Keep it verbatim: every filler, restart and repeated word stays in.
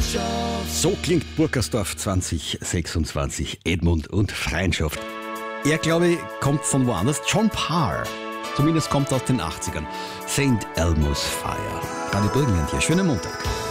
So klingt Burgersdorf zwanzig sechsundzwanzig, Edmund und Freundschaft. Er, glaube ich, kommt von woanders. John Parr, zumindest kommt aus den achtzigern. Saint Elmo's Fire. Radio Burgenland hier, schönen Montag.